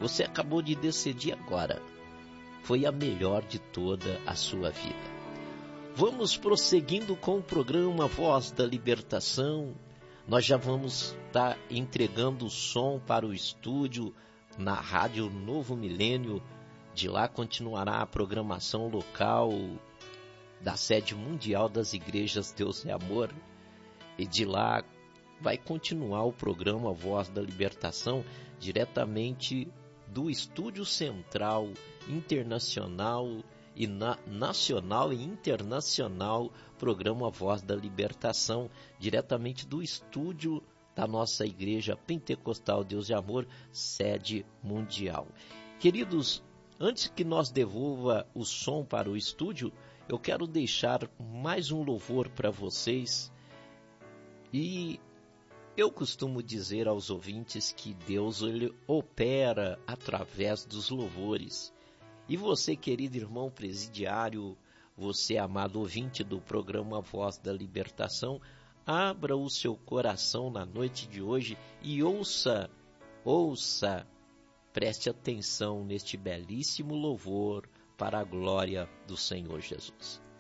você acabou de decidir agora, foi a melhor de toda a sua vida. Vamos prosseguindo com o programa Voz da Libertação. Nós já vamos estar entregando o som para o estúdio na Rádio Novo Milênio. De lá continuará a programação local da sede mundial das igrejas Deus é Amor. E de lá vai continuar o programa Voz da Libertação diretamente do Estúdio Central Internacional e nacional e internacional, programa Voz da Libertação, diretamente do estúdio da nossa Igreja Pentecostal Deus de Amor, sede mundial. Queridos, antes que nós devolva o som para o estúdio, eu quero deixar mais um louvor para vocês. E eu costumo dizer aos ouvintes que Deus ele opera através dos louvores. E você, querido irmão presidiário, você, amado ouvinte do programa Voz da Libertação, abra o seu coração na noite de hoje e ouça, preste atenção neste belíssimo louvor para a glória do Senhor Jesus.